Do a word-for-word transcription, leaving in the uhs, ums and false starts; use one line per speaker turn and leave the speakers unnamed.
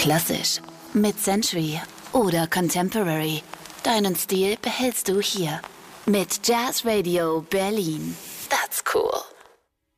Klassisch, Mid-Century oder Contemporary. Deinen Stil behältst du hier. Mit Jazz Radio Berlin. That's cool.